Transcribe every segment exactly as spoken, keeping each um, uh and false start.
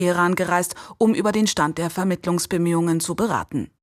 Teheran gereist, um über den Stand der Vermittlungsbemühungen zu beraten.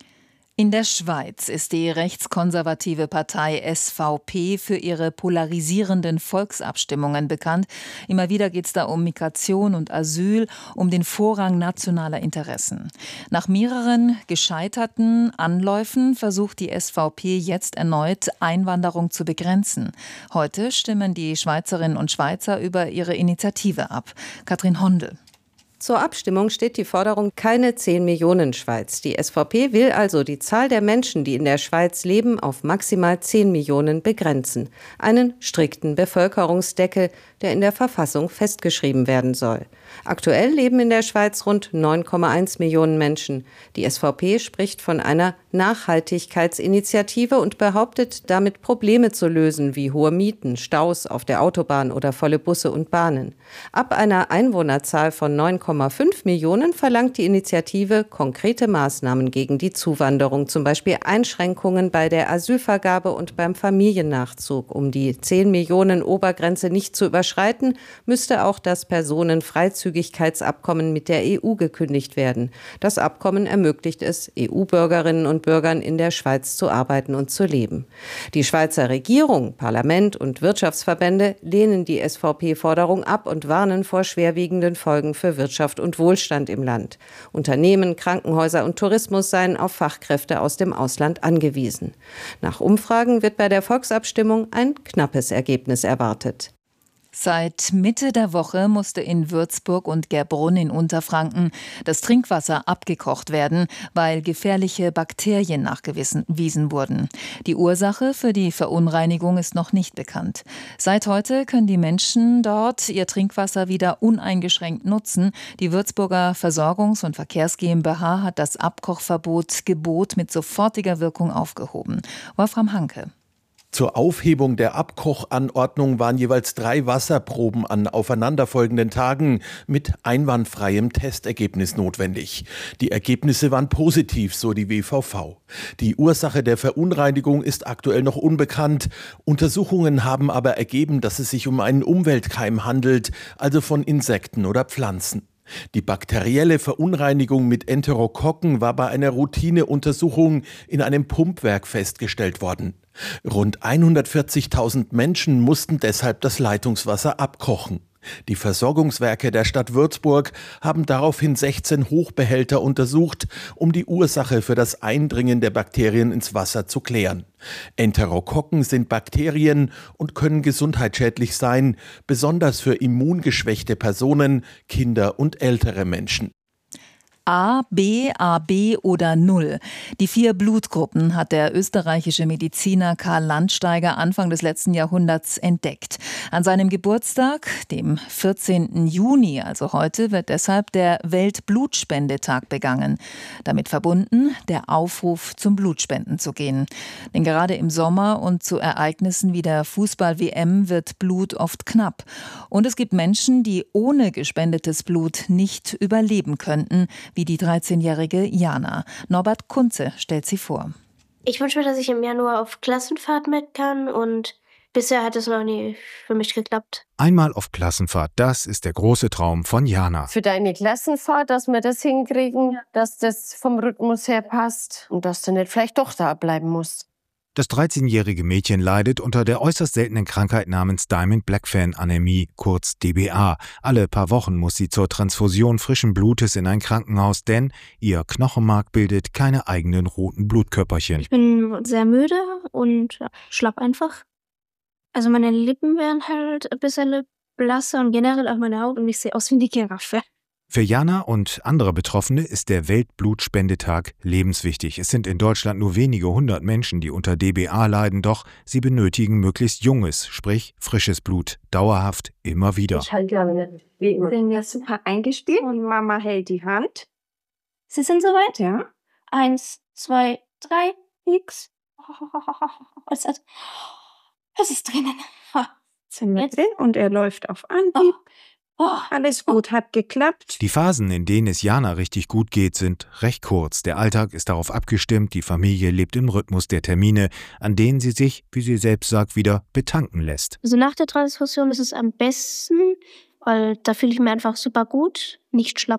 In der Schweiz ist die rechtskonservative Partei S V P für ihre polarisierenden Volksabstimmungen bekannt. Immer wieder geht es da um Migration und Asyl, um den Vorrang nationaler Interessen. Nach mehreren gescheiterten Anläufen versucht die S V P jetzt erneut, Einwanderung zu begrenzen. Heute stimmen die Schweizerinnen und Schweizer über ihre Initiative ab. Katrin Hondel. Zur Abstimmung steht die Forderung keine zehn Millionen Schweiz. Die S V P will also die Zahl der Menschen, die in der Schweiz leben, auf maximal zehn Millionen begrenzen. Einen strikten Bevölkerungsdeckel, der in der Verfassung festgeschrieben werden soll. Aktuell leben in der Schweiz rund neun Komma eins Millionen Menschen. Die S V P spricht von einer Nachhaltigkeitsinitiative und behauptet, damit Probleme zu lösen, wie hohe Mieten, Staus auf der Autobahn oder volle Busse und Bahnen. Ab einer Einwohnerzahl von neun Komma fünf Millionen verlangt die Initiative konkrete Maßnahmen gegen die Zuwanderung, zum Beispiel Einschränkungen bei der Asylvergabe und beim Familiennachzug. Um die zehn Millionen Obergrenze nicht zu überschreiten, müsste auch das Personenfreizügigkeitsabkommen mit der E U gekündigt werden. Das Abkommen ermöglicht es, E U-Bürgerinnen und Bürgern in der Schweiz zu arbeiten und zu leben. Die Schweizer Regierung, Parlament und Wirtschaftsverbände lehnen die S V P-Forderung ab und warnen vor schwerwiegenden Folgen für Wirtschaft und Wohlstand im Land. Unternehmen, Krankenhäuser und Tourismus seien auf Fachkräfte aus dem Ausland angewiesen. Nach Umfragen wird bei der Volksabstimmung ein knappes Ergebnis erwartet. Seit Mitte der Woche musste in Würzburg und Gerbrunn in Unterfranken das Trinkwasser abgekocht werden, weil gefährliche Bakterien nachgewiesen wurden. Die Ursache für die Verunreinigung ist noch nicht bekannt. Seit heute können die Menschen dort ihr Trinkwasser wieder uneingeschränkt nutzen. Die Würzburger Versorgungs- und Verkehrs GmbH hat das Abkochverbot Gebot mit sofortiger Wirkung aufgehoben. Wolfram Hanke. Zur Aufhebung der Abkochanordnung waren jeweils drei Wasserproben an aufeinanderfolgenden Tagen mit einwandfreiem Testergebnis notwendig. Die Ergebnisse waren positiv, so die W V V. Die Ursache der Verunreinigung ist aktuell noch unbekannt. Untersuchungen haben aber ergeben, dass es sich um einen Umweltkeim handelt, also von Insekten oder Pflanzen. Die bakterielle Verunreinigung mit Enterokokken war bei einer Routineuntersuchung in einem Pumpwerk festgestellt worden. Rund hundertvierzigtausend Menschen mussten deshalb das Leitungswasser abkochen. Die Versorgungswerke der Stadt Würzburg haben daraufhin sechzehn Hochbehälter untersucht, um die Ursache für das Eindringen der Bakterien ins Wasser zu klären. Enterokokken sind Bakterien und können gesundheitsschädlich sein, besonders für immungeschwächte Personen, Kinder und ältere Menschen. A, B, A B oder Null. Die vier Blutgruppen hat der österreichische Mediziner Karl Landsteiger Anfang des letzten Jahrhunderts entdeckt. An seinem Geburtstag, dem vierzehnten Juni, also heute, wird deshalb der Weltblutspendetag begangen. Damit verbunden der Aufruf, zum Blutspenden zu gehen. Denn gerade im Sommer und zu Ereignissen wie der Fußball-W M wird Blut oft knapp. Und es gibt Menschen, die ohne gespendetes Blut nicht überleben könnten, wie die dreizehnjährige Jana. Norbert Kunze stellt sie vor. Ich wünsche mir, dass ich im Januar auf Klassenfahrt mit kann und bisher hat es noch nie für mich geklappt. Einmal auf Klassenfahrt, das ist der große Traum von Jana. Für deine Klassenfahrt, dass wir das hinkriegen, dass das vom Rhythmus her passt und dass du nicht vielleicht doch da bleiben musst. Das dreizehnjährige Mädchen leidet unter der äußerst seltenen Krankheit namens Diamond-Blackfan-Anämie, kurz D B A. Alle paar Wochen muss sie zur Transfusion frischen Blutes in ein Krankenhaus, denn ihr Knochenmark bildet keine eigenen roten Blutkörperchen. Ich bin sehr müde und schlapp einfach. Also meine Lippen werden halt ein bisschen blasser und generell auch meine Haut und ich sehe aus wie eine Giraffe. Für Jana und andere Betroffene ist der Weltblutspendetag lebenswichtig. Es sind in Deutschland nur wenige hundert Menschen, die unter D B A leiden, doch sie benötigen möglichst junges, sprich frisches Blut, dauerhaft, immer wieder. Ich halte gerne wie immer. Sind wir super eingespielt Und Mama hält die Hand. Sie sind soweit? Ja. Eins, zwei, drei, nix. Es ist, es ist drinnen. Sind wir drin und er läuft auf Anhieb. Oh. Alles gut, hat geklappt. Die Phasen, in denen es Jana richtig gut geht, sind recht kurz. Der Alltag ist darauf abgestimmt, die Familie lebt im Rhythmus der Termine, an denen sie sich, wie sie selbst sagt, wieder betanken lässt. Also nach der Transfusion ist es am besten, weil da fühle ich mich einfach super gut, nicht schlapp.